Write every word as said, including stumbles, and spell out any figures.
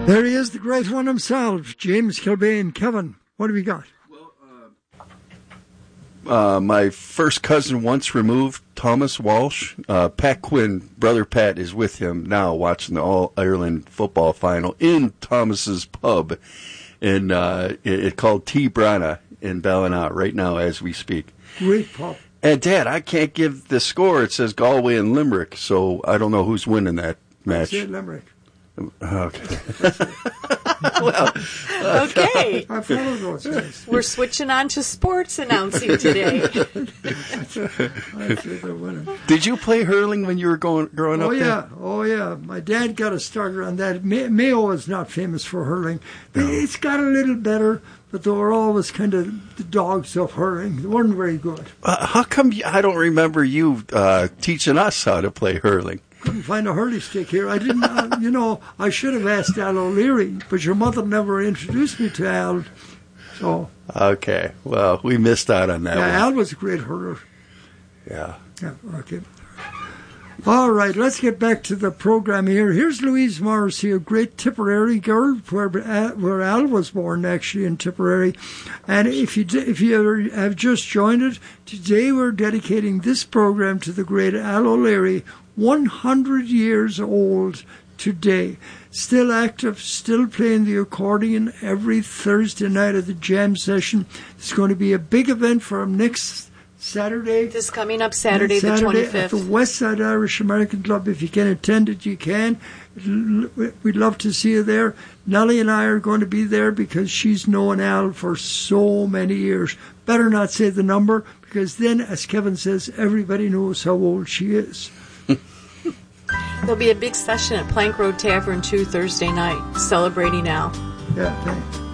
There he is, the great one himself, James Kilbane. Kevin, what have we got? Well, uh, uh, my first cousin once removed, Thomas Walsh. Uh, Pat Quinn, brother Pat, is with him now watching the All-Ireland football final in Thomas's pub. In, uh, it, it called T. Brana in Ballina right now as we speak. Great pub. And, Dad, I can't give the score. It says Galway and Limerick, so I don't know who's winning that match. Say Limerick. Okay. well, okay. I follow those guys. We're switching on to sports announcing today. Did you play hurling when you were going, growing oh, up? Oh, yeah. There? Oh, yeah. My dad got a starter on that. May- Mayo is not famous for hurling. No. It's got a little better, but they were always kind of the dogs of hurling. They weren't very good. Uh, how come you, I don't remember you uh, teaching us how to play hurling? Couldn't find a hurley stick here. I didn't, uh, you know, I should have asked Al O'Leary, but your mother never introduced me to Al. So. Okay. Well, we missed out on that yeah, one. Al was a great hurler. Yeah. Yeah, okay. All right, let's get back to the program here. Here's Louise Morris here, great Tipperary girl, where, where Al was born, actually, in Tipperary. And if you if you have just joined it, today we're dedicating this program to the great Al O'Leary, one hundred years old today. Still active, still playing the accordion every Thursday night at the jam session. It's going to be a big event for him next Saturday. This coming up Saturday, Saturday the twenty-fifth. At the Westside Irish American Club. If you can attend it, you can. We'd love to see you there. Nellie and I are going to be there because she's known Al for so many years. Better not say the number, because then, as Kevin says, everybody knows how old she is. There'll be a big session at Plank Road Tavern, too, Thursday night, celebrating Al. Yeah, thanks.